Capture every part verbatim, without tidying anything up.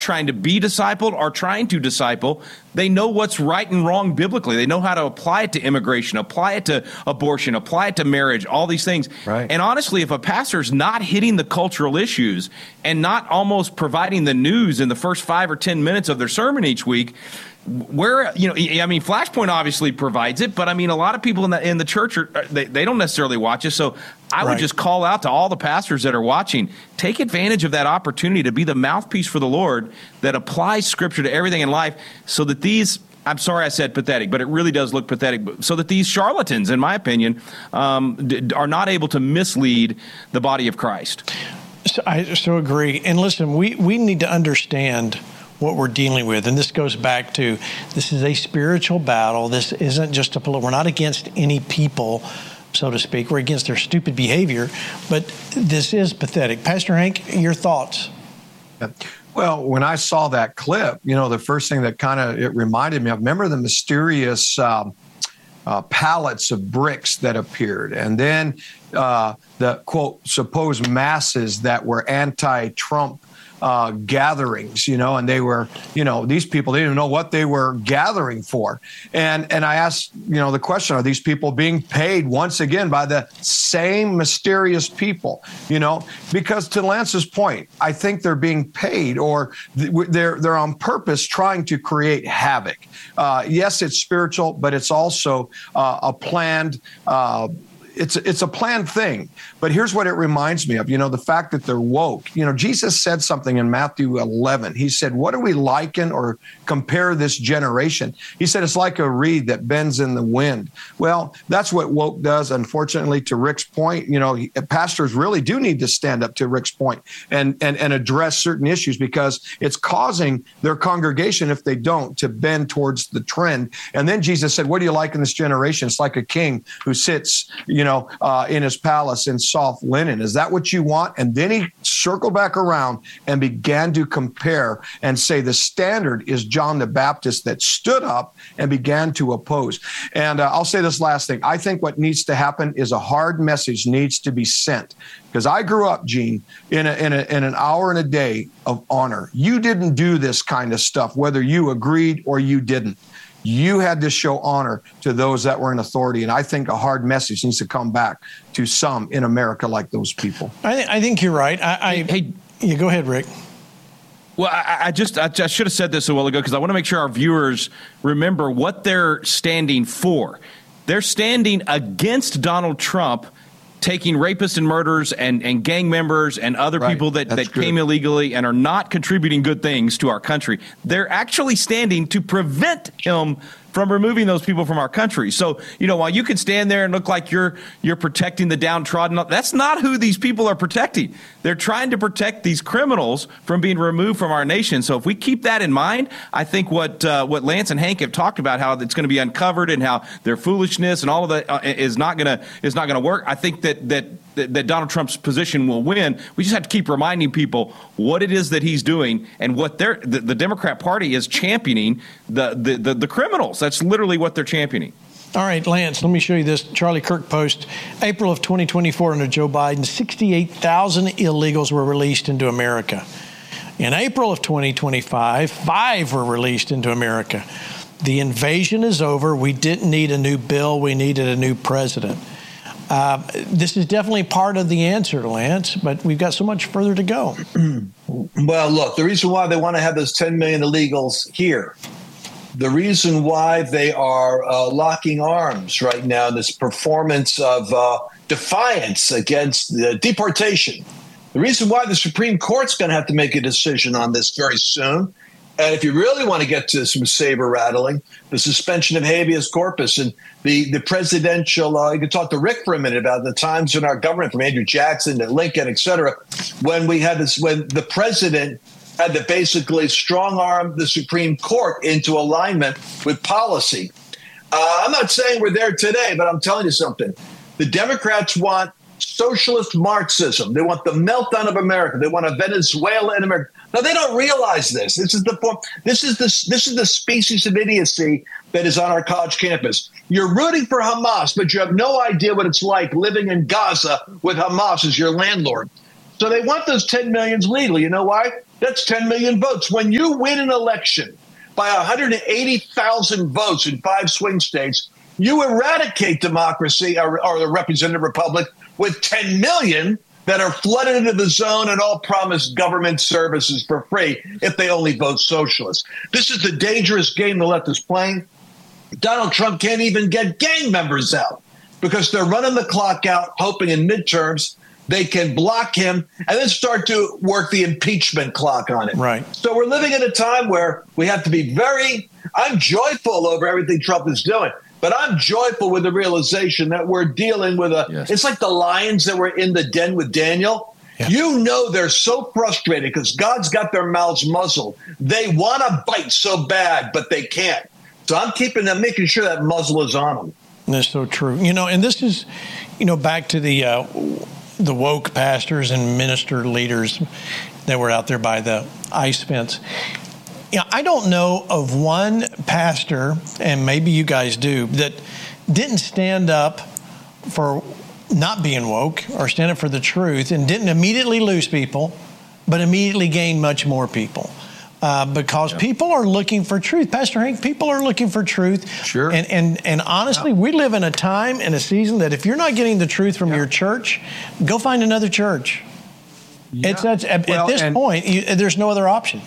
trying to be discipled or trying to disciple. They know what's right and wrong biblically. They know how to apply it to immigration, apply it to abortion, apply it to marriage, all these things. Right. And honestly, if a pastor's not hitting the cultural issues and not almost providing the news in the first five or ten minutes of their sermon each week, where, you know, I mean, Flashpoint obviously provides it, but I mean, a lot of people in the in the church, are, they, they don't necessarily watch it. So I would right. just call out to all the pastors that are watching, take advantage of that opportunity to be the mouthpiece for the Lord that applies Scripture to everything in life, so that these, I'm sorry I said pathetic, but it really does look pathetic, so that these charlatans, in my opinion, um, d- are not able to mislead the body of Christ. So I so agree. And listen, we, we need to understand what we're dealing with. And this goes back to, this is a spiritual battle. This isn't just a political, we're not against any people, so to speak. We're against their stupid behavior, but this is pathetic. Pastor Hank, your thoughts? Well, when I saw that clip, you know, the first thing that kind of, it reminded me of, remember the mysterious um, uh, pallets of bricks that appeared, and then uh, the, quote, supposed masses that were anti-Trump Uh, gatherings, you know, and they were, you know, these people, they didn't know what they were gathering for. And and I asked, you know, the question, are these people being paid once again by the same mysterious people, you know? Because to Lance's point, I think they're being paid, or they're they're on purpose trying to create havoc. Uh, yes, it's spiritual, but it's also uh, a planned uh It's it's a planned thing. But here's what it reminds me of, you know, the fact that they're woke. You know, Jesus said something in Matthew eleven. He said, what do we liken or compare this generation? He said, it's like a reed that bends in the wind. Well, that's what woke does, unfortunately, to Rick's point. You know, pastors really do need to stand up to Rick's point and, and, and address certain issues, because it's causing their congregation, if they don't, to bend towards the trend. And then Jesus said, what do you like in this generation? It's like a king who sits, you know, uh, in his palace in soft linen. Is that what you want? And then he circled back around and began to compare and say the standard is John the Baptist, that stood up and began to oppose. And uh, I'll say this last thing. I think what needs to happen is a hard message needs to be sent. Because I grew up, Gene, in, a, in, a, in an hour and a day of honor. You didn't do this kind of stuff, whether you agreed or you didn't. You had to show honor to those that were in authority. And I think a hard message needs to come back to some in America like those people. I, th- I think you're right. I, I hey, hey, yeah, go ahead, Rick. Well, I, I just I, I should have said this a while ago, because I want to make sure our viewers remember what they're standing for. They're standing against Donald Trump taking rapists and murderers and, and gang members and other right. people that, that good. came illegally and are not contributing good things to our country. They're actually standing to prevent him from removing those people from our country. So, you know, while you can stand there and look like you're you're protecting the downtrodden, that's not who these people are protecting. They're trying to protect these criminals from being removed from our nation. So if we keep that in mind, I think what uh, what Lance and Hank have talked about, how it's going to be uncovered and how their foolishness and all of that uh, is not going to is not going to work. I think that that that Donald Trump's position will win. We just have to keep reminding people what it is that he's doing and what they're, the, the Democrat Party is championing, the, the, the, the criminals. That's literally what they're championing. All right, Lance, let me show you this. Charlie Kirk post, April of twenty twenty-four under Joe Biden, sixty-eight thousand illegals were released into America. In April of twenty twenty-five, five were released into America. The invasion is over. We didn't need a new bill. We needed a new president. Uh, this is definitely part of the answer, Lance, but we've got so much further to go. Well, look, the reason why they want to have those ten million illegals here, the reason why they are uh, locking arms right now in this performance of uh, defiance against the deportation, the reason why the Supreme Court's going to have to make a decision on this very soon. And if you really want to get to some saber rattling, the suspension of habeas corpus and the, the presidential, uh, you can talk to Rick for a minute about the times in our government, from Andrew Jackson to Lincoln, et cetera, when we had this, when the president had to basically strong arm the Supreme Court into alignment with policy. Uh, I'm not saying we're there today, but I'm telling you something. The Democrats want socialist Marxism. They want the meltdown of America. They want a Venezuela in America. Now, they don't realize this. This is the this is the this is the species of idiocy that is on our college campus. You're rooting for Hamas, but you have no idea what it's like living in Gaza with Hamas as your landlord. So they want those ten millions legally. You know why? That's ten million votes. When you win an election by one hundred eighty thousand votes in five swing states, you eradicate democracy or, or the representative republic with ten million that are flooded into the zone and all promised government services for free if they only vote socialist. This is the dangerous game the left is playing. Donald Trump can't even get gang members out because they're running the clock out, hoping in midterms they can block him and then start to work the impeachment clock on it. Right. So we're living in a time where we have to be very, I'm joyful over everything Trump is doing, but I'm joyful with the realization that we're dealing with a, yes. It's like the lions that were in the den with Daniel. Yeah. You know, they're so frustrated because God's got their mouths muzzled. They want to bite so bad, but they can't. So I'm keeping them, making sure that muzzle is on them. That's so true. You know, and this is, you know, back to the, uh, the woke pastors and minister leaders that were out there by the ice fence. You know, I don't know of one pastor, and maybe you guys do, that didn't stand up for not being woke or stand up for the truth and didn't immediately lose people, but immediately gain much more people. Uh, because yeah. people are looking for truth. Pastor Hank, people are looking for truth. Sure. And and, and honestly, yeah. we live in a time and a season that if you're not getting the truth from yeah. your church, go find another church. Yeah. It's that's, at, well, at this and, point, you, there's no other option.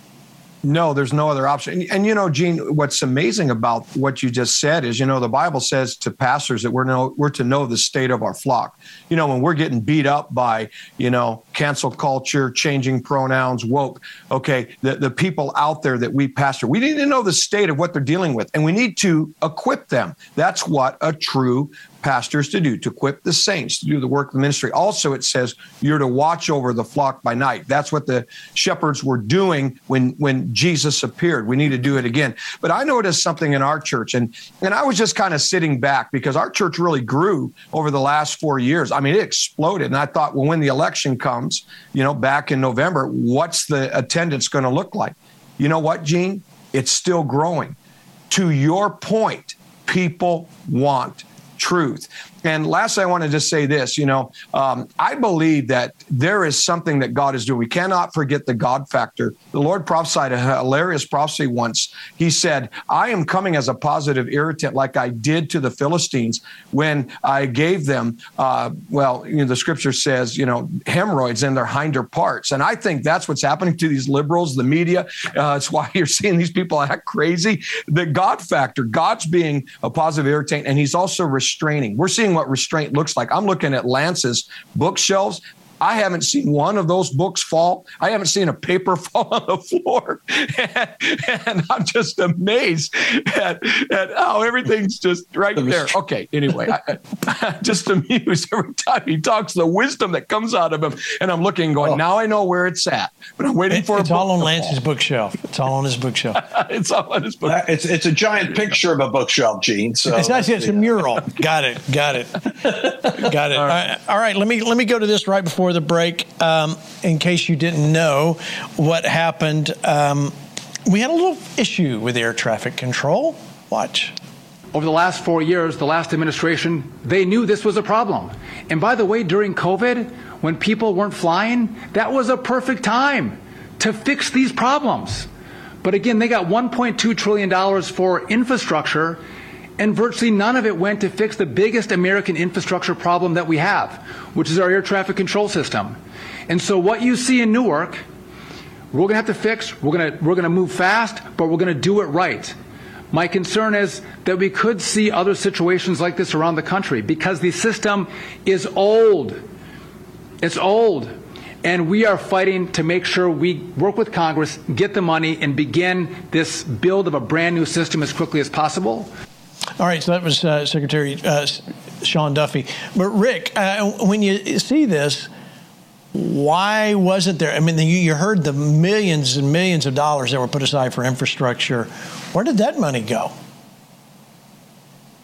No, there's no other option. And, and, you know, Gene, what's amazing about what you just said is, you know, the Bible says to pastors that we're, know, we're to know the state of our flock. You know, when we're getting beat up by, you know, cancel culture, changing pronouns, woke, okay, the, the people out there that we pastor, we need to know the state of what they're dealing with, and we need to equip them. That's what a true pastors to do, to equip the saints to do the work of the ministry. Also, it says you're to watch over the flock by night. That's what the shepherds were doing when, when Jesus appeared. We need to do it again. But I noticed something in our church, and, and I was just kind of sitting back because our church really grew over the last four years. I mean, it exploded. And I thought, well, when the election comes, you know, back in November, what's the attendance going to look like? You know what, Gene? It's still growing. To your point, people want truth. And lastly, I want to just say this, you know, um, I believe that there is something that God is doing. We cannot forget the God factor. The Lord prophesied a hilarious prophecy once. He said, I am coming as a positive irritant like I did to the Philistines when I gave them, uh, well, you know, the scripture says, you know, hemorrhoids in their hinder parts. And I think that's what's happening to these liberals, the media. Uh, it's why you're seeing these people act crazy. The God factor, God's being a positive irritant, and he's also restraining. We're seeing what restraint looks like. I'm looking at Lance's bookshelves. I haven't seen one of those books fall. I haven't seen a paper fall on the floor. And, and I'm just amazed at, at how everything's just right there. Okay, anyway, I, I'm just amused every time he talks, the wisdom that comes out of him. And I'm looking going, oh. now I know where it's at. But I'm waiting it, for it's a all book on to Lance's fall. bookshelf. It's all on his bookshelf. It's all on his bookshelf. It's, it's a giant picture of a bookshelf, Gene. So it's not, it's a mural. Got it. Got it. Got it. All right. All right. Let me let me go to this right before the break. Um, in case you didn't know what happened, um, we had a little issue with air traffic control. Watch. Over the last four years, the last administration, they knew this was a problem. And by the way, during COVID, when people weren't flying, that was a perfect time to fix these problems. But again, they got one point two trillion dollars for infrastructure, and virtually none of it went to fix the biggest American infrastructure problem that we have, which is our air traffic control system. And so what you see in Newark, we're going to have to fix, we're going to, we're going to move fast, but we're going to do it right. My concern is that we could see other situations like this around the country because the system is old. It's old. And we are fighting to make sure we work with Congress, get the money, and begin this build of a brand new system as quickly as possible. All right, so that was uh, Secretary uh, Sean Duffy. But Rick, uh, when you see this, why wasn't there? I mean, you, you heard the millions and millions of dollars that were put aside for infrastructure. Where did that money go?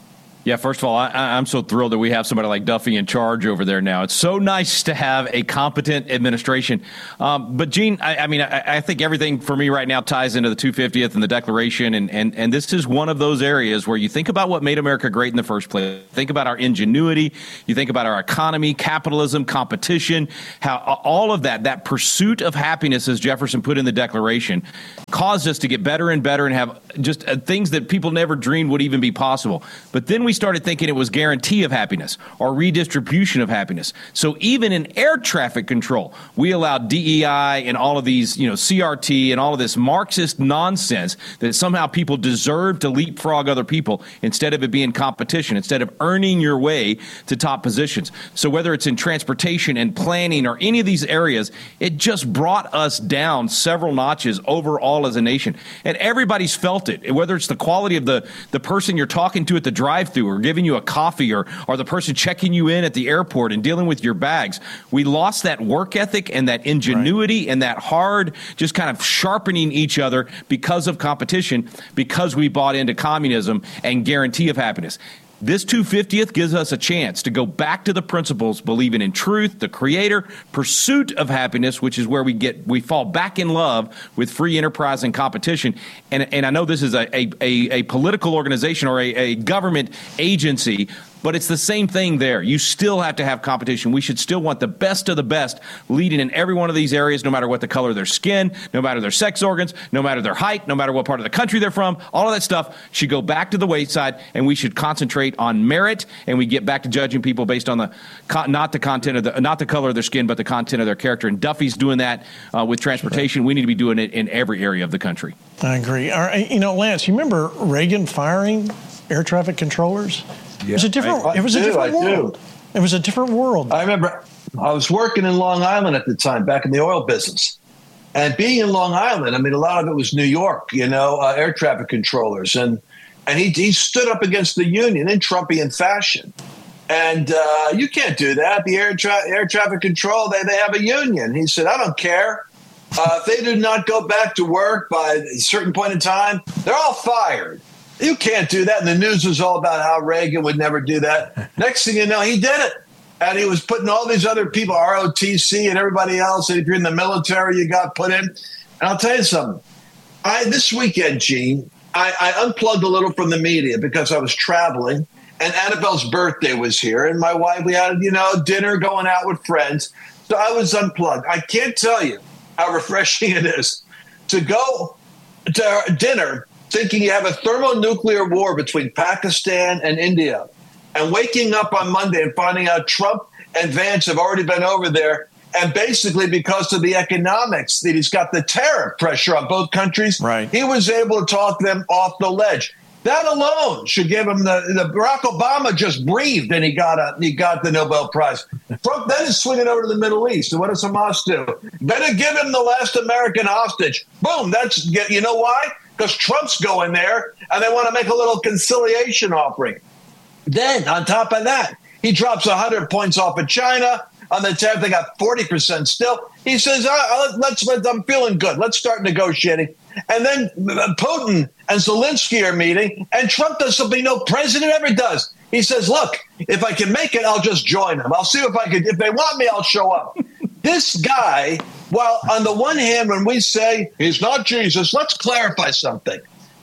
Yeah, first of all, I, I'm so thrilled that we have somebody like Duffy in charge over there now. It's so nice to have a competent administration. Um, but, Gene, I, I mean, I, I think everything for me right now ties into the two hundred fiftieth and the Declaration, and, and, and this is one of those areas where you think about what made America great in the first place. Think about our ingenuity. You think about our economy, capitalism, competition, how all of that, that pursuit of happiness, as Jefferson put in the Declaration, caused us to get better and better and have just uh, things that people never dreamed would even be possible. But then we started thinking it was guarantee of happiness or redistribution of happiness. So even in air traffic control, we allowed D E I and all of these, you know, C R T and all of this Marxist nonsense that somehow people deserve to leapfrog other people instead of it being competition, instead of earning your way to top positions. So whether it's in transportation and planning or any of these areas, it just brought us down several notches overall as a nation. And everybody's felt it, whether it's the quality of the, the person you're talking to at the drive-thru or giving you a coffee or, or the person checking you in at the airport and dealing with your bags. We lost that work ethic and that ingenuity right. and that hard, just kind of sharpening each other because of competition, because we bought into communism and guarantee of happiness. This two hundred fiftieth gives us a chance to go back to the principles, believing in truth, the creator, pursuit of happiness, which is where we get we fall back in love with free enterprise and competition. And, and I know this is a, a, a political organization or a, a government agency, but it's the same thing there. You still have to have competition. We should still want the best of the best leading in every one of these areas, no matter what the color of their skin, no matter their sex organs, no matter their height, no matter what part of the country they're from. All of that stuff should go back to the wayside, and we should concentrate on merit, and we get back to judging people based on the not the content of the not the color of their skin, but the content of their character. And Duffy's doing that uh, with transportation. We need to be doing it in every area of the country. I agree. All right, you know, Lance, you remember Reagan firing air traffic controllers? Yeah, it was a different. I, I it was do, a different I world. Do. It was a different world. I remember I was working in Long Island at the time, back in the oil business, and being in Long Island. I mean, a lot of it was New York, you know, uh, air traffic controllers, and and he he stood up against the union in Trumpian fashion. And uh, you can't do that. The air tra- air traffic control, they they have a union. He said, I don't care. Uh, if they do not go back to work by a certain point in time, they're all fired. You can't do that. And the news was all about how Reagan would never do that. Next thing you know, he did it. And he was putting all these other people, R O T C and everybody else. And if you're in the military, you got put in. And I'll tell you something. I This weekend, Gene, I, I unplugged a little from the media because I was traveling. And Annabelle's birthday was here. And my wife, we had, you know, dinner, going out with friends. So I was unplugged. I can't tell you how refreshing it is to go to dinner thinking you have a thermonuclear war between Pakistan and India, and waking up on Monday and finding out Trump and Vance have already been over there, and basically because of the economics that he's got the tariff pressure on both countries, right. he was able to talk them off the ledge. That alone should give him the, the Barack Obama just breathed and he got a, he got the Nobel Prize. Trump then is swinging over to the Middle East. And what does Hamas do? Better give him the last American hostage. Boom. That's, you know why? Because Trump's going there and they want to make a little conciliation offering. Then on top of that, he drops one hundred points off of China. On the tenth, they got forty percent still. He says, oh, let's, let's, I'm feeling good. Let's start negotiating. And then Putin and Zelensky are meeting, and Trump does something no president ever does. He says, look, if I can make it, I'll just join them. I'll see if I can. If they want me, I'll show up. This guy, while on the one hand, when we say he's not Jesus, let's clarify something.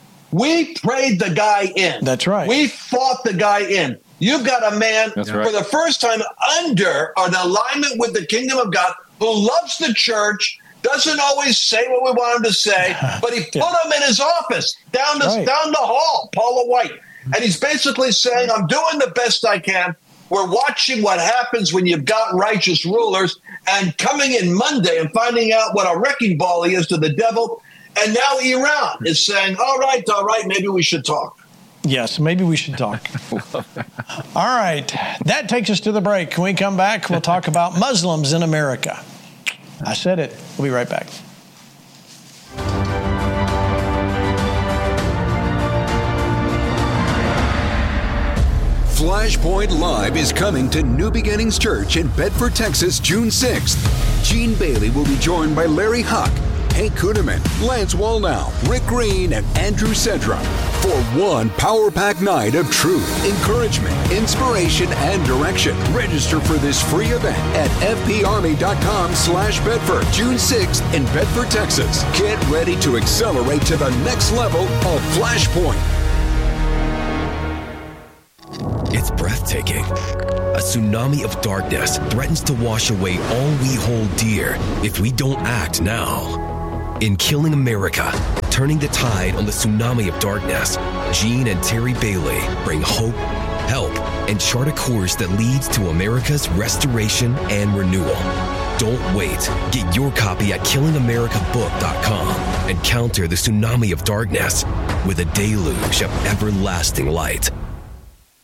We prayed the guy in. That's right. We fought the guy in. You've got a man That's for right. the first time under an alignment with the kingdom of God who loves the church, doesn't always say what we want him to say, but he put yeah. him in his office down the, right. down the hall, Paula White. And he's basically saying, I'm doing the best I can. We're watching what happens when you've got righteous rulers, and coming in Monday and finding out what a wrecking ball he is to the devil. And now Iran is saying, all right, all right, maybe we should talk. Yes, maybe we should talk. All right. That takes us to the break. When we come back, we'll talk about Muslims in America. I said it. We'll be right back. Flashpoint Live is coming to New Beginnings Church in Bedford, Texas, June sixth. Gene Bailey will be joined by Larry Huck, Hank Kuhneman, Lance Wallnau, Rick Green, and Andrew Sedra for one power-packed night of truth, encouragement, inspiration, and direction. Register for this free event at fparmy.com slash Bedford, June sixth in Bedford, Texas. Get ready to accelerate to the next level of Flashpoint. It's breathtaking. A tsunami of darkness threatens to wash away all we hold dear if we don't act now. In Killing America, turning the tide on the tsunami of darkness, Gene and Terry Bailey bring hope, help, and chart a course that leads to America's restoration and renewal. Don't wait. Get your copy at killing america book dot com and counter the tsunami of darkness with a deluge of everlasting light.